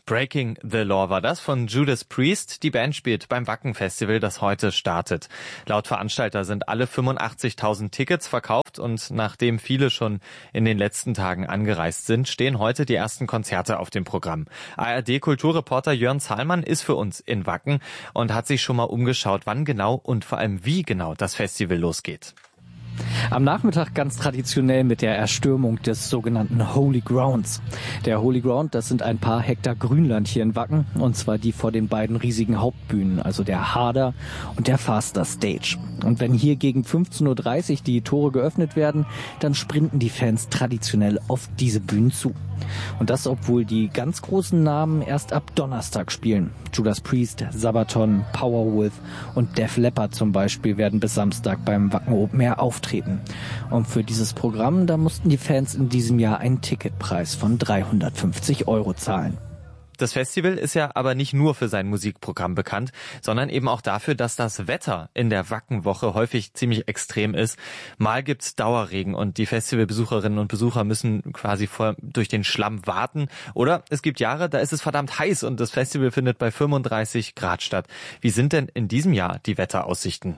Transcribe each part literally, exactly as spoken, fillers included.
Breaking the Law war das von Judas Priest. Die Band spielt beim Wacken Festival, das heute startet. Laut Veranstalter sind alle fünfundachtzigtausend Tickets verkauft und nachdem viele schon in den letzten Tagen angereist sind, stehen heute die ersten Konzerte auf dem Programm. A R D-Kulturreporter Jörn Zahlmann ist für uns in Wacken und hat sich schon mal umgeschaut, wann genau und vor allem wie genau das Festival losgeht. Am Nachmittag ganz traditionell mit der Erstürmung des sogenannten Holy Grounds. Der Holy Ground, das sind ein paar Hektar Grünland hier in Wacken, und zwar die vor den beiden riesigen Hauptbühnen, also der Harder und der Faster Stage. Und wenn hier gegen fünfzehn Uhr dreißig die Tore geöffnet werden, dann sprinten die Fans traditionell auf diese Bühnen zu. Und das, obwohl die ganz großen Namen erst ab Donnerstag spielen. Judas Priest, Sabaton, Powerwolf und Def Leppard zum Beispiel werden bis Samstag beim Wacken Open Air auftreten. Und für dieses Programm, da mussten die Fans in diesem Jahr einen Ticketpreis von dreihundertfünfzig Euro zahlen. Das Festival ist ja aber nicht nur für sein Musikprogramm bekannt, sondern eben auch dafür, dass das Wetter in der Wackenwoche häufig ziemlich extrem ist. Mal gibt's Dauerregen und die Festivalbesucherinnen und Besucher müssen quasi vor, durch den Schlamm warten. Oder es gibt Jahre, da ist es verdammt heiß und das Festival findet bei fünfunddreißig Grad statt. Wie sind denn in diesem Jahr die Wetteraussichten?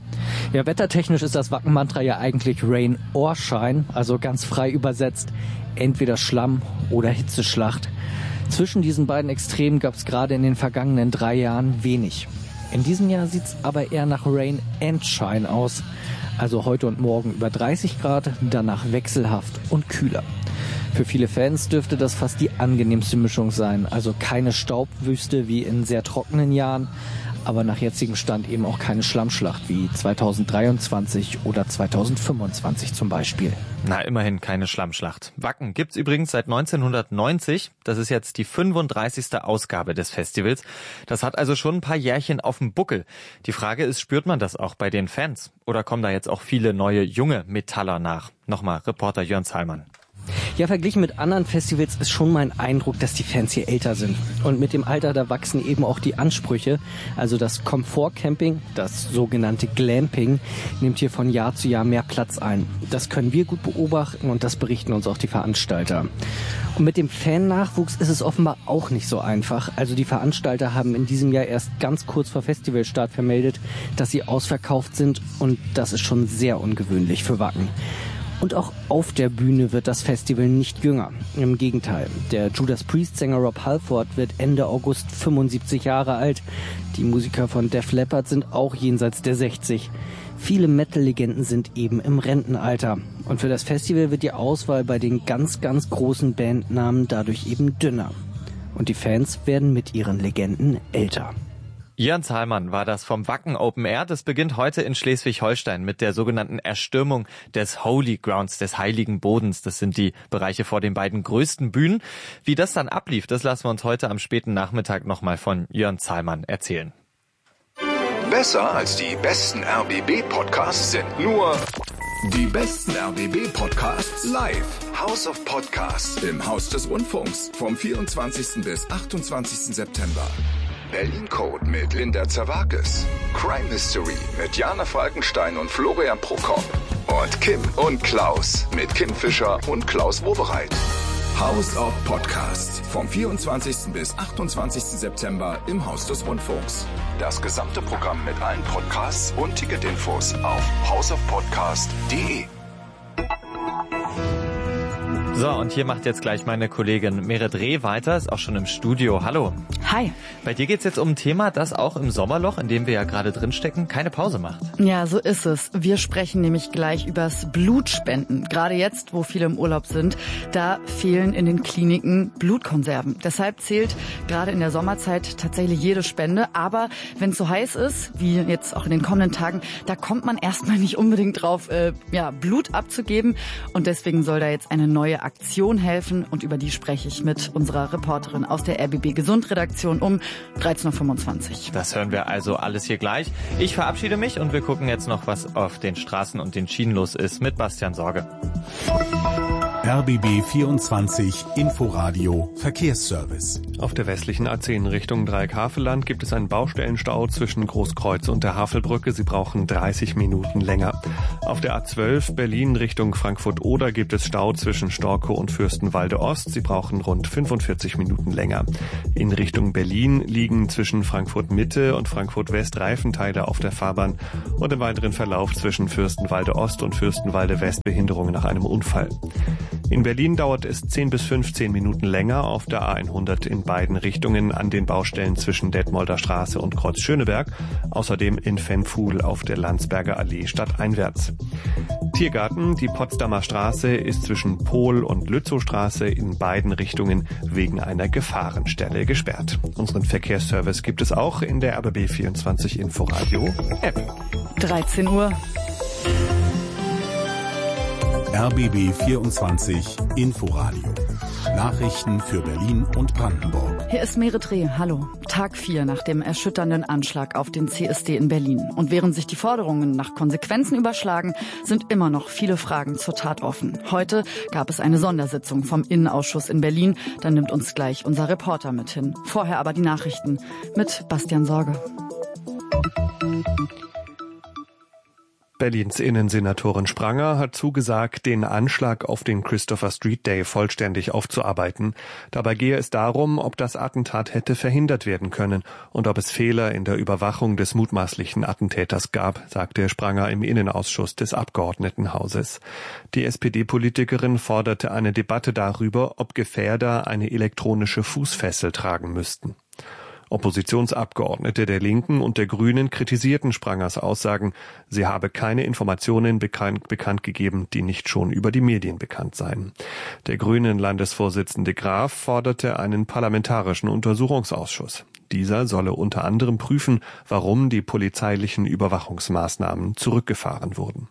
Ja, wettertechnisch ist das Wacken-Mantra ja eigentlich Rain or Shine, also ganz frei übersetzt, entweder Schlamm oder Hitzeschlacht. Zwischen diesen beiden Extremen gab es gerade in den vergangenen drei Jahren wenig. In diesem Jahr sieht es aber eher nach Rain and Shine aus. Also heute und morgen über dreißig Grad, danach wechselhaft und kühler. Für viele Fans dürfte das fast die angenehmste Mischung sein. Also keine Staubwüste wie in sehr trockenen Jahren, aber nach jetzigem Stand eben auch keine Schlammschlacht wie zweitausenddreiundzwanzig oder zweitausendfünfundzwanzig zum Beispiel. Na, immerhin keine Schlammschlacht. Wacken gibt's übrigens seit neunzehnhundertneunzig. Das ist jetzt die fünfunddreißigste Ausgabe des Festivals. Das hat also schon ein paar Jährchen auf dem Buckel. Die Frage ist, spürt man das auch bei den Fans? Oder kommen da jetzt auch viele neue, junge Metaller nach? Nochmal Reporter Jörn Zahlmann. Ja, verglichen mit anderen Festivals ist schon mein Eindruck, dass die Fans hier älter sind. Und mit dem Alter, da wachsen eben auch die Ansprüche. Also das Komfortcamping, das sogenannte Glamping, nimmt hier von Jahr zu Jahr mehr Platz ein. Das können wir gut beobachten und das berichten uns auch die Veranstalter. Und mit dem Fan-Nachwuchs ist es offenbar auch nicht so einfach. Also die Veranstalter haben in diesem Jahr erst ganz kurz vor Festivalstart vermeldet, dass sie ausverkauft sind, und das ist schon sehr ungewöhnlich für Wacken. Und auch auf der Bühne wird das Festival nicht jünger. Im Gegenteil, der Judas Priest-Sänger Rob Halford wird Ende August fünfundsiebzig Jahre alt. Die Musiker von Def Leppard sind auch jenseits der sechzig. Viele Metal-Legenden sind eben im Rentenalter. Und für das Festival wird die Auswahl bei den ganz, ganz großen Bandnamen dadurch eben dünner. Und die Fans werden mit ihren Legenden älter. Jörn Zahlmann war das vom Wacken Open Air. Das beginnt heute in Schleswig-Holstein mit der sogenannten Erstürmung des Holy Grounds, des Heiligen Bodens. Das sind die Bereiche vor den beiden größten Bühnen. Wie das dann ablief, das lassen wir uns heute am späten Nachmittag nochmal von Jörn Zahlmann erzählen. Besser als die besten R B B-Podcasts sind nur die besten R B B-Podcasts live. House of Podcasts im Haus des Rundfunks vom vierundzwanzigsten bis achtundzwanzigsten September. Berlin Code mit Linda Zerwakis. Crime Mystery mit Jana Falkenstein und Florian Prokop. Und Kim und Klaus mit Kim Fischer und Klaus Wowereit. House of Podcasts vom vierundzwanzigsten bis achtundzwanzigsten September im Haus des Rundfunks. Das gesamte Programm mit allen Podcasts und Ticketinfos auf house of podcast punkt de. So, und hier macht jetzt gleich meine Kollegin Merit Reh weiter, ist auch schon im Studio. Hallo. Hi. Bei dir geht's jetzt um ein Thema, das auch im Sommerloch, in dem wir ja gerade drinstecken, keine Pause macht. Ja, so ist es. Wir sprechen nämlich gleich übers Blutspenden. Gerade jetzt, wo viele im Urlaub sind, da fehlen in den Kliniken Blutkonserven. Deshalb zählt gerade in der Sommerzeit tatsächlich jede Spende. Aber wenn es so heiß ist, wie jetzt auch in den kommenden Tagen, da kommt man erstmal nicht unbedingt drauf, äh, ja, Blut abzugeben. Und deswegen soll da jetzt eine neue Aktion helfen. Und über die spreche ich mit unserer Reporterin aus der R B B Gesund Redaktion um dreizehn Uhr fünfundzwanzig. Das hören wir also alles hier gleich. Ich verabschiede mich und wir gucken jetzt noch, was auf den Straßen und den Schienen los ist mit Bastian Sorge. R B B vierundzwanzig Inforadio Verkehrsservice. Auf der westlichen A zehn Richtung Dreieck-Havelland gibt es einen Baustellenstau zwischen Großkreuz und der Havelbrücke. Sie brauchen dreißig Minuten länger. Auf der A zwölf Berlin Richtung Frankfurt-Oder gibt es Stau zwischen Storkow und Fürstenwalde-Ost. Sie brauchen rund fünfundvierzig Minuten länger. In Richtung Berlin liegen zwischen Frankfurt-Mitte und Frankfurt-West Reifenteile auf der Fahrbahn und im weiteren Verlauf zwischen Fürstenwalde-Ost und Fürstenwalde-West Behinderungen nach einem Unfall. In Berlin dauert es zehn bis fünfzehn Minuten länger auf der A hundert in beiden Richtungen an den Baustellen zwischen Detmolder Straße und Kreuz Schöneberg, außerdem in Fennfuhl auf der Landsberger Allee stadteinwärts. Tiergarten, die Potsdamer Straße ist zwischen Pohl und Lützowstraße in beiden Richtungen wegen einer Gefahrenstelle gesperrt. Unseren Verkehrsservice gibt es auch in der R B B vierundzwanzig Inforadio App. dreizehn Uhr. R B B vierundzwanzig Inforadio. Nachrichten für Berlin und Brandenburg. Hier ist Merit Reh. Hallo. Tag vier nach dem erschütternden Anschlag auf den C S D in Berlin. Und während sich die Forderungen nach Konsequenzen überschlagen, sind immer noch viele Fragen zur Tat offen. Heute gab es eine Sondersitzung vom Innenausschuss in Berlin. Da nimmt uns gleich unser Reporter mit hin. Vorher aber die Nachrichten mit Bastian Sorge. Berlins Innensenatorin Spranger hat zugesagt, den Anschlag auf den Christopher Street Day vollständig aufzuarbeiten. Dabei gehe es darum, ob das Attentat hätte verhindert werden können und ob es Fehler in der Überwachung des mutmaßlichen Attentäters gab, sagte Spranger im Innenausschuss des Abgeordnetenhauses. Die S P D-Politikerin forderte eine Debatte darüber, ob Gefährder eine elektronische Fußfessel tragen müssten. Oppositionsabgeordnete der Linken und der Grünen kritisierten Sprangers Aussagen, sie habe keine Informationen bekannt, bekannt gegeben, die nicht schon über die Medien bekannt seien. Der Grünen-Landesvorsitzende Graf forderte einen parlamentarischen Untersuchungsausschuss. Dieser solle unter anderem prüfen, warum die polizeilichen Überwachungsmaßnahmen zurückgefahren wurden.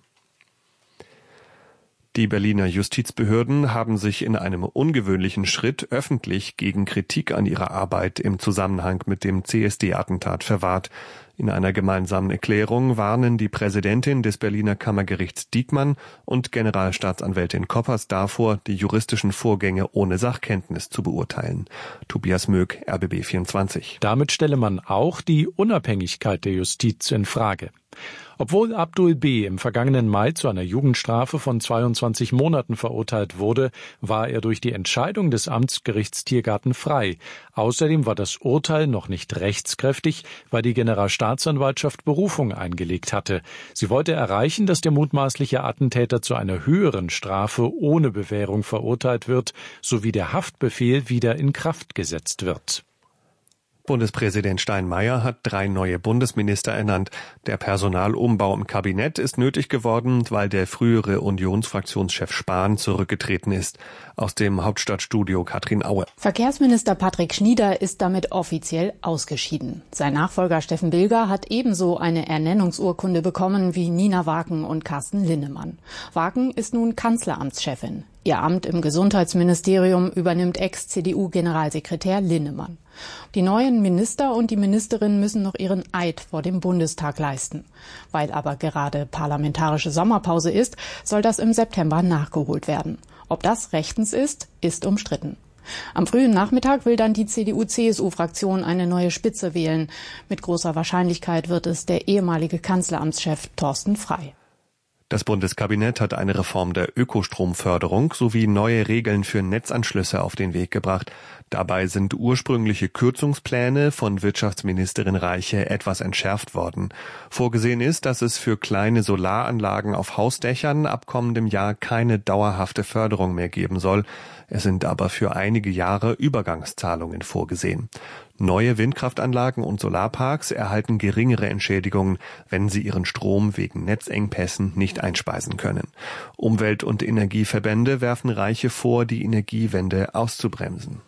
Die Berliner Justizbehörden haben sich in einem ungewöhnlichen Schritt öffentlich gegen Kritik an ihrer Arbeit im Zusammenhang mit dem C S D-Attentat verwahrt. In einer gemeinsamen Erklärung warnen die Präsidentin des Berliner Kammergerichts Diekmann und Generalstaatsanwältin Koppers davor, die juristischen Vorgänge ohne Sachkenntnis zu beurteilen. Tobias Möck, R B B vierundzwanzig. Damit stelle man auch die Unabhängigkeit der Justiz in Frage. Obwohl Abdul B. im vergangenen Mai zu einer Jugendstrafe von zweiundzwanzig Monaten verurteilt wurde, war er durch die Entscheidung des Amtsgerichts Tiergarten frei. Außerdem war das Urteil noch nicht rechtskräftig, weil die Generalstaatsanwaltschaft Berufung eingelegt hatte. Sie wollte erreichen, dass der mutmaßliche Attentäter zu einer höheren Strafe ohne Bewährung verurteilt wird, sowie der Haftbefehl wieder in Kraft gesetzt wird. Bundespräsident Steinmeier hat drei neue Bundesminister ernannt. Der Personalumbau im Kabinett ist nötig geworden, weil der frühere Unionsfraktionschef Spahn zurückgetreten ist. Aus dem Hauptstadtstudio Katrin Aue. Verkehrsminister Patrick Schnieder ist damit offiziell ausgeschieden. Sein Nachfolger Steffen Bilger hat ebenso eine Ernennungsurkunde bekommen wie Nina Waken und Carsten Linnemann. Waken ist nun Kanzleramtschefin. Ihr Amt im Gesundheitsministerium übernimmt Ex-C D U-Generalsekretär Linnemann. Die neuen Minister und die Ministerinnen müssen noch ihren Eid vor dem Bundestag leisten. Weil aber gerade parlamentarische Sommerpause ist, soll das im September nachgeholt werden. Ob das rechtens ist, ist umstritten. Am frühen Nachmittag will dann die C D U-C S U-Fraktion eine neue Spitze wählen. Mit großer Wahrscheinlichkeit wird es der ehemalige Kanzleramtschef Thorsten Frey. Das Bundeskabinett hat eine Reform der Ökostromförderung sowie neue Regeln für Netzanschlüsse auf den Weg gebracht. Dabei sind ursprüngliche Kürzungspläne von Wirtschaftsministerin Reiche etwas entschärft worden. Vorgesehen ist, dass es für kleine Solaranlagen auf Hausdächern ab kommendem Jahr keine dauerhafte Förderung mehr geben soll. Es sind aber für einige Jahre Übergangszahlungen vorgesehen. Neue Windkraftanlagen und Solarparks erhalten geringere Entschädigungen, wenn sie ihren Strom wegen Netzengpässen nicht einspeisen können. Umwelt- und Energieverbände werfen Reiche vor, die Energiewende auszubremsen.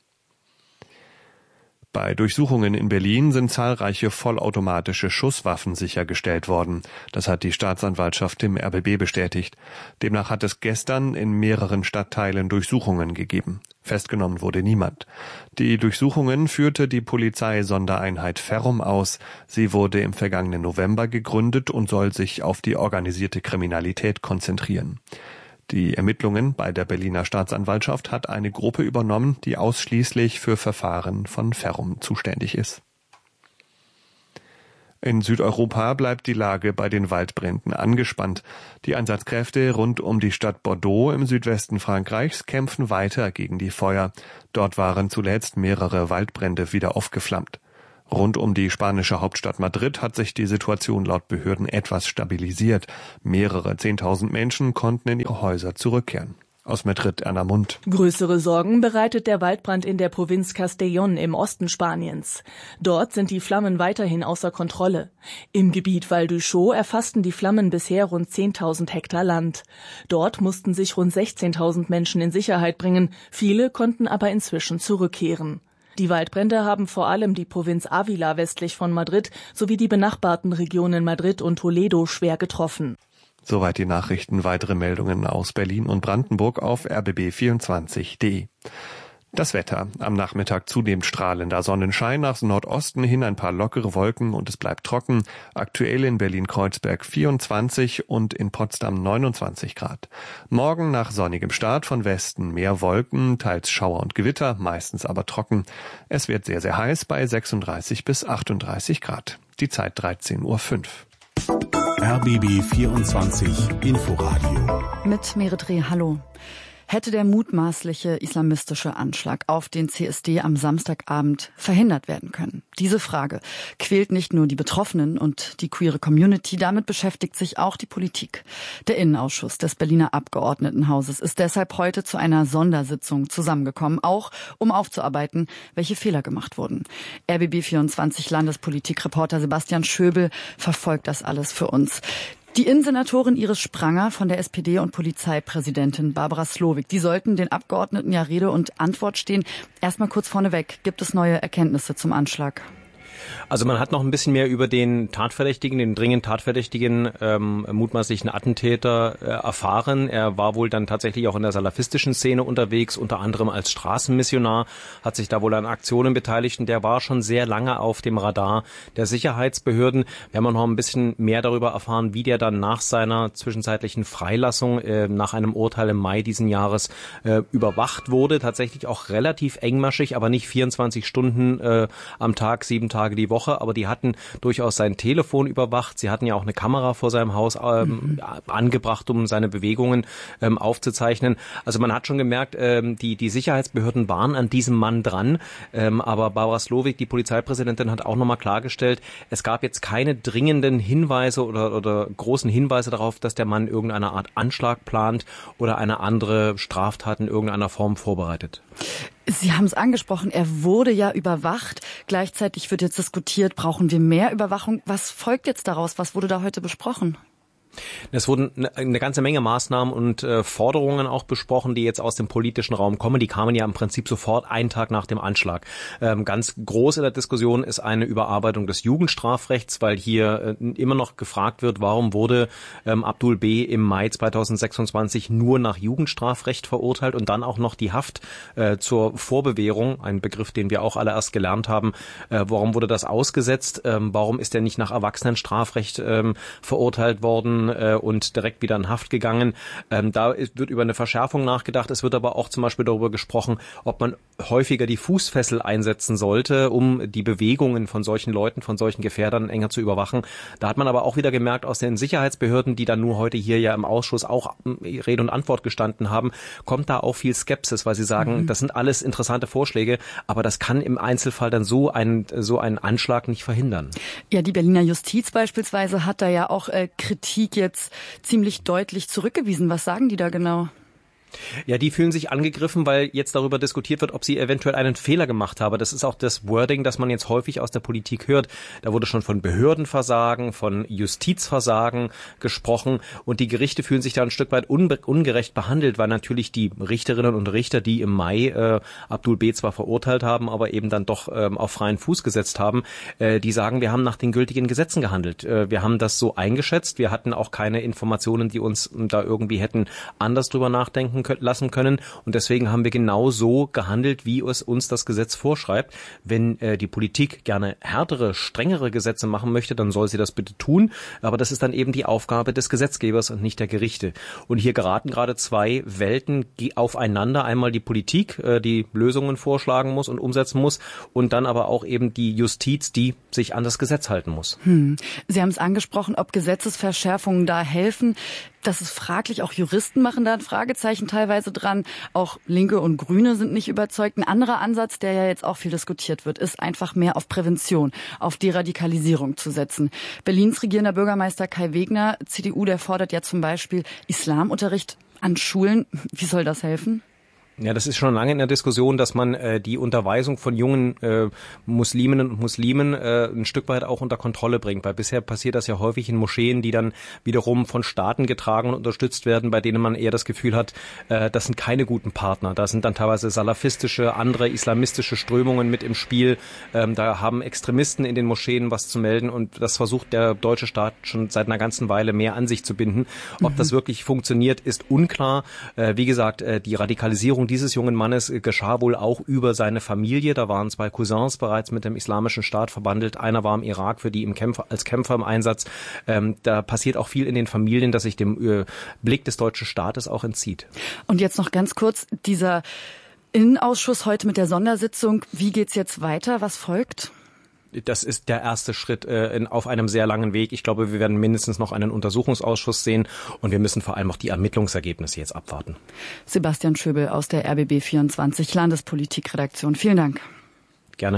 Bei Durchsuchungen in Berlin sind zahlreiche vollautomatische Schusswaffen sichergestellt worden. Das hat die Staatsanwaltschaft im R B B bestätigt. Demnach hat es gestern in mehreren Stadtteilen Durchsuchungen gegeben. Festgenommen wurde niemand. Die Durchsuchungen führte die Polizeisondereinheit Ferrum aus. Sie wurde im vergangenen November gegründet und soll sich auf die organisierte Kriminalität konzentrieren. Die Ermittlungen bei der Berliner Staatsanwaltschaft hat eine Gruppe übernommen, die ausschließlich für Verfahren von Ferrum zuständig ist. In Südeuropa bleibt die Lage bei den Waldbränden angespannt. Die Einsatzkräfte rund um die Stadt Bordeaux im Südwesten Frankreichs kämpfen weiter gegen die Feuer. Dort waren zuletzt mehrere Waldbrände wieder aufgeflammt. Rund um die spanische Hauptstadt Madrid hat sich die Situation laut Behörden etwas stabilisiert. Mehrere Zehntausend Menschen konnten in ihre Häuser zurückkehren. Aus Madrid, Erna Mund. Größere Sorgen bereitet der Waldbrand in der Provinz Castellón im Osten Spaniens. Dort sind die Flammen weiterhin außer Kontrolle. Im Gebiet Val d'Uixó erfassten die Flammen bisher rund zehntausend Hektar Land. Dort mussten sich rund sechzehntausend Menschen in Sicherheit bringen. Viele konnten aber inzwischen zurückkehren. Die Waldbrände haben vor allem die Provinz Ávila westlich von Madrid sowie die benachbarten Regionen Madrid und Toledo schwer getroffen. Soweit die Nachrichten. Weitere Meldungen aus Berlin und Brandenburg auf r b b vierundzwanzig punkt de. Das Wetter. Am Nachmittag zunehmend strahlender Sonnenschein, nach Nordosten hin ein paar lockere Wolken und es bleibt trocken. Aktuell in Berlin-Kreuzberg vierundzwanzig und in Potsdam neunundzwanzig Grad. Morgen nach sonnigem Start von Westen mehr Wolken, teils Schauer und Gewitter, meistens aber trocken. Es wird sehr, sehr heiß bei sechsunddreißig bis achtunddreißig Grad. Die Zeit dreizehn Uhr fünf. R B B vierundzwanzig Inforadio. Mit Merit Reh, hallo. Hätte der mutmaßliche islamistische Anschlag auf den C S D am Samstagabend verhindert werden können? Diese Frage quält nicht nur die Betroffenen und die queere Community, damit beschäftigt sich auch die Politik. Der Innenausschuss des Berliner Abgeordnetenhauses ist deshalb heute zu einer Sondersitzung zusammengekommen, auch um aufzuarbeiten, welche Fehler gemacht wurden. R B B vierundzwanzig Landespolitikreporter Sebastian Schöbel verfolgt das alles für uns. Die Innensenatorin Iris Spranger von der S P D und Polizeipräsidentin Barbara Slowik, die sollten den Abgeordneten ja Rede und Antwort stehen. Erstmal kurz vorneweg, gibt es neue Erkenntnisse zum Anschlag? Also man hat noch ein bisschen mehr über den Tatverdächtigen, den dringend Tatverdächtigen, ähm, mutmaßlichen Attentäter äh, erfahren. Er war wohl dann tatsächlich auch in der salafistischen Szene unterwegs, unter anderem als Straßenmissionar, hat sich da wohl an Aktionen beteiligt und der war schon sehr lange auf dem Radar der Sicherheitsbehörden. Wir haben auch noch ein bisschen mehr darüber erfahren, wie der dann nach seiner zwischenzeitlichen Freilassung äh, nach einem Urteil im Mai diesen Jahres äh, überwacht wurde. Tatsächlich auch relativ engmaschig, aber nicht vierundzwanzig Stunden äh, am Tag, sieben Tage die Woche, aber die hatten durchaus sein Telefon überwacht. Sie hatten ja auch eine Kamera vor seinem Haus ähm, mhm. angebracht, um seine Bewegungen ähm, aufzuzeichnen. Also man hat schon gemerkt, ähm, die, die Sicherheitsbehörden waren an diesem Mann dran, ähm, aber Barbara Slowik, die Polizeipräsidentin, hat auch nochmal klargestellt, es gab jetzt keine dringenden Hinweise oder, oder großen Hinweise darauf, dass der Mann irgendeine Art Anschlag plant oder eine andere Straftat in irgendeiner Form vorbereitet. Sie haben es angesprochen, er wurde ja überwacht. Gleichzeitig wird jetzt diskutiert, brauchen wir mehr Überwachung? Was folgt jetzt daraus? Was wurde da heute besprochen? Es wurden eine ganze Menge Maßnahmen und äh, Forderungen auch besprochen, die jetzt aus dem politischen Raum kommen. Die kamen ja im Prinzip sofort einen Tag nach dem Anschlag. Ähm, ganz groß in der Diskussion ist eine Überarbeitung des Jugendstrafrechts, weil hier äh, immer noch gefragt wird, warum wurde ähm, Abdul B. im Mai zweitausendsechsundzwanzig nur nach Jugendstrafrecht verurteilt und dann auch noch die Haft äh, zur Vorbewährung, ein Begriff, den wir auch alle erst gelernt haben. Äh, warum wurde das ausgesetzt? Ähm, warum ist er nicht nach Erwachsenenstrafrecht ähm, verurteilt worden und direkt wieder in Haft gegangen? Ähm, da wird über eine Verschärfung nachgedacht. Es wird aber auch zum Beispiel darüber gesprochen, ob man häufiger die Fußfessel einsetzen sollte, um die Bewegungen von solchen Leuten, von solchen Gefährdern enger zu überwachen. Da hat man aber auch wieder gemerkt, aus den Sicherheitsbehörden, die dann nur heute hier ja im Ausschuss auch Rede und Antwort gestanden haben, kommt da auch viel Skepsis, weil sie sagen, mhm. das sind alles interessante Vorschläge, aber das kann im Einzelfall dann so einen, so einen Anschlag nicht verhindern. Ja, die Berliner Justiz beispielsweise hat da ja auch äh, Kritik jetzt ziemlich deutlich zurückgewiesen. Was sagen die da genau? Ja, die fühlen sich angegriffen, weil jetzt darüber diskutiert wird, ob sie eventuell einen Fehler gemacht haben. Das ist auch das Wording, das man jetzt häufig aus der Politik hört. Da wurde schon von Behördenversagen, von Justizversagen gesprochen und die Gerichte fühlen sich da ein Stück weit unbe- ungerecht behandelt, weil natürlich die Richterinnen und Richter, die im Mai äh, Abdul B. zwar verurteilt haben, aber eben dann doch ähm, auf freien Fuß gesetzt haben, äh, die sagen, wir haben nach den gültigen Gesetzen gehandelt. Äh, wir haben das so eingeschätzt. Wir hatten auch keine Informationen, die uns da irgendwie hätten anders drüber nachdenken lassen können. Und deswegen haben wir genau so gehandelt, wie es uns das Gesetz vorschreibt. Wenn äh, die Politik gerne härtere, strengere Gesetze machen möchte, dann soll sie das bitte tun. Aber das ist dann eben die Aufgabe des Gesetzgebers und nicht der Gerichte. Und hier geraten gerade zwei Welten aufeinander. Einmal die Politik, äh, die Lösungen vorschlagen muss und umsetzen muss. Und dann aber auch eben die Justiz, die sich an das Gesetz halten muss. Hm. Sie haben es angesprochen, ob Gesetzesverschärfungen da helfen. Das ist fraglich. Auch Juristen machen da ein Fragezeichen teilweise dran. Auch Linke und Grüne sind nicht überzeugt. Ein anderer Ansatz, der ja jetzt auch viel diskutiert wird, ist einfach mehr auf Prävention, auf Deradikalisierung zu setzen. Berlins regierender Bürgermeister Kai Wegner, C D U, der fordert ja zum Beispiel Islamunterricht an Schulen. Wie soll das helfen? Ja, das ist schon lange in der Diskussion, dass man äh, die Unterweisung von jungen äh, Musliminnen und Muslimen äh, ein Stück weit auch unter Kontrolle bringt. Weil bisher passiert das ja häufig in Moscheen, die dann wiederum von Staaten getragen und unterstützt werden, bei denen man eher das Gefühl hat, äh, das sind keine guten Partner. Da sind dann teilweise salafistische, andere islamistische Strömungen mit im Spiel. Ähm, da haben Extremisten in den Moscheen was zu melden und das versucht der deutsche Staat schon seit einer ganzen Weile mehr an sich zu binden. Ob mhm. das wirklich funktioniert, ist unklar. Äh, wie gesagt, äh, die Radikalisierung dieses jungen Mannes geschah wohl auch über seine Familie. Da waren zwei Cousins bereits mit dem Islamischen Staat verbandelt. Einer war im Irak für die im Kämpfer, als Kämpfer im Einsatz. Ähm, da passiert auch viel in den Familien, das sich dem äh, Blick des deutschen Staates auch entzieht. Und jetzt noch ganz kurz, dieser Innenausschuss heute mit der Sondersitzung. Wie geht's jetzt weiter? Was folgt? Das ist der erste Schritt äh, in, auf einem sehr langen Weg. Ich glaube, wir werden mindestens noch einen Untersuchungsausschuss sehen und wir müssen vor allem auch die Ermittlungsergebnisse jetzt abwarten. Sebastian Schöbel aus der R B B vierundzwanzig Landespolitikredaktion. Vielen Dank. Gerne.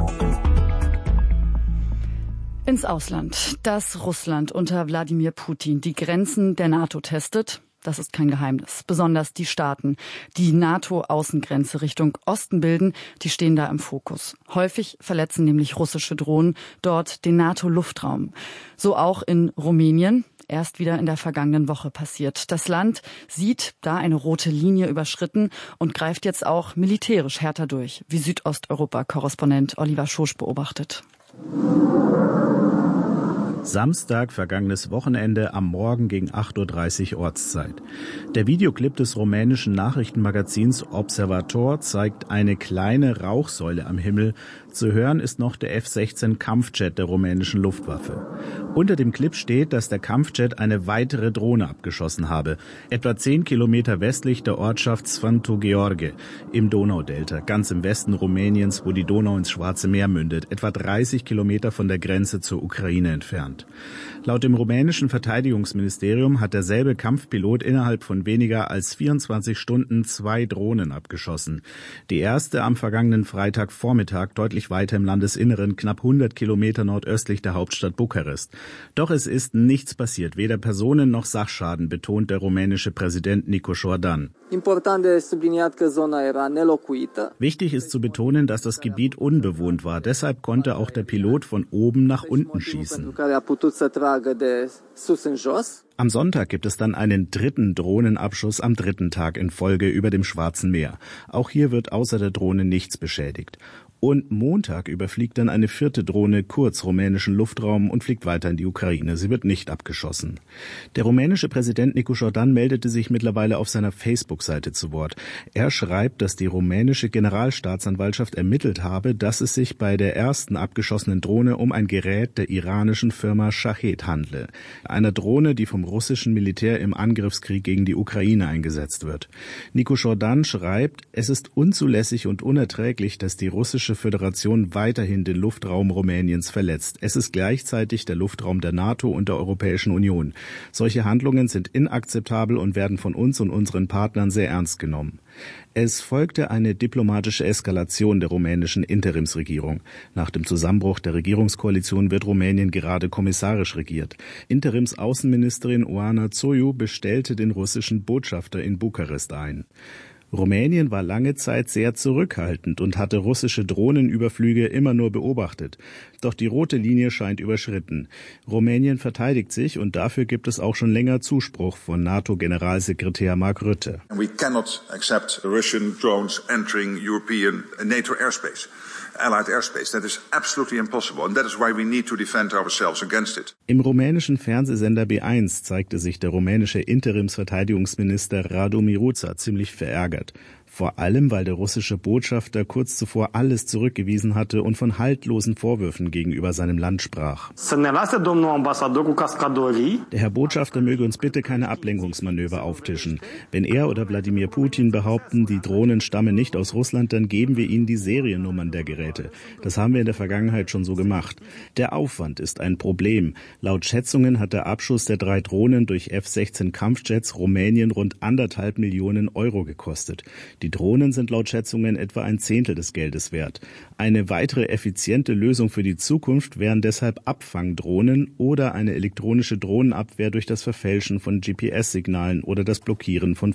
Ins Ausland. Dass Russland unter Wladimir Putin die Grenzen der NATO testet, das ist kein Geheimnis. Besonders die Staaten, die NATO-Außengrenze Richtung Osten bilden, die stehen da im Fokus. Häufig verletzen nämlich russische Drohnen dort den NATO-Luftraum. So auch in Rumänien. Erst wieder in der vergangenen Woche passiert. Das Land sieht da eine rote Linie überschritten und greift jetzt auch militärisch härter durch, wie Südosteuropa-Korrespondent Oliver Schosch beobachtet. Samstag, vergangenes Wochenende, am Morgen gegen acht Uhr dreißig Ortszeit. Der Videoclip des rumänischen Nachrichtenmagazins Observator zeigt eine kleine Rauchsäule am Himmel. Zu hören ist noch der F sechzehn Kampfjet der rumänischen Luftwaffe. Unter dem Clip steht, dass der Kampfjet eine weitere Drohne abgeschossen habe. Etwa zehn Kilometer westlich der Ortschaft Sfântu Gheorghe im Donaudelta, ganz im Westen Rumäniens, wo die Donau ins Schwarze Meer mündet, etwa dreißig Kilometer von der Grenze zur Ukraine entfernt. Laut dem rumänischen Verteidigungsministerium hat derselbe Kampfpilot innerhalb von weniger als vierundzwanzig Stunden zwei Drohnen abgeschossen. Die erste am vergangenen Freitagvormittag deutlich weiter im Landesinneren, knapp hundert Kilometer nordöstlich der Hauptstadt Bukarest. Doch es ist nichts passiert, weder Personen- noch Sachschaden, betont der rumänische Präsident Nicu Jordan. Wichtig ist zu betonen, dass das Gebiet unbewohnt war. Deshalb konnte auch der Pilot von oben nach unten schießen. Am Sonntag gibt es dann einen dritten Drohnenabschuss am dritten Tag in Folge über dem Schwarzen Meer. Auch hier wird außer der Drohne nichts beschädigt. Und Montag überfliegt dann eine vierte Drohne kurz rumänischen Luftraum und fliegt weiter in die Ukraine. Sie wird nicht abgeschossen. Der rumänische Präsident Nicu Jordan meldete sich mittlerweile auf seiner Facebook-Seite zu Wort. Er schreibt, dass die rumänische Generalstaatsanwaltschaft ermittelt habe, dass es sich bei der ersten abgeschossenen Drohne um ein Gerät der iranischen Firma Shahed handle. Einer Drohne, die vom russischen Militär im Angriffskrieg gegen die Ukraine eingesetzt wird. Nicu Jordan schreibt, es ist unzulässig und unerträglich, dass die russische Föderation weiterhin den Luftraum Rumäniens verletzt. Es ist gleichzeitig der Luftraum der NATO und der Europäischen Union. Solche Handlungen sind inakzeptabel und werden von uns und unseren Partnern sehr ernst genommen. Es folgte eine diplomatische Eskalation der rumänischen Interimsregierung. Nach dem Zusammenbruch der Regierungskoalition wird Rumänien gerade kommissarisch regiert. Interimsaußenministerin Oana Zoiu bestellte den russischen Botschafter in Bukarest ein. Rumänien war lange Zeit sehr zurückhaltend und hatte russische Drohnenüberflüge immer nur beobachtet. Doch die rote Linie scheint überschritten. Rumänien verteidigt sich und dafür gibt es auch schon länger Zuspruch von NATO-Generalsekretär Mark Rutte. We cannot accept Russian drones entering European NATO airspace. Allied airspace. That is absolutely impossible and that is why we need to defend ourselves against it. Im rumänischen Fernsehsender B eins zeigte sich der rumänische Interimsverteidigungsminister Radu Miruța ziemlich verärgert. Vor allem, weil der russische Botschafter kurz zuvor alles zurückgewiesen hatte und von haltlosen Vorwürfen gegenüber seinem Land sprach. Der Herr Botschafter möge uns bitte keine Ablenkungsmanöver auftischen. Wenn er oder Wladimir Putin behaupten, die Drohnen stammen nicht aus Russland, dann geben wir ihnen die Seriennummern der Geräte. Das haben wir in der Vergangenheit schon so gemacht. Der Aufwand ist ein Problem. Laut Schätzungen hat der Abschuss der drei Drohnen durch F sechzehn Kampfjets Rumänien rund anderthalb Millionen Euro gekostet. Die Drohnen sind laut Schätzungen etwa ein Zehntel des Geldes wert. Eine weitere effiziente Lösung für die Zukunft wären deshalb Abfangdrohnen oder eine elektronische Drohnenabwehr durch das Verfälschen von G P S-Signalen oder das Blockieren von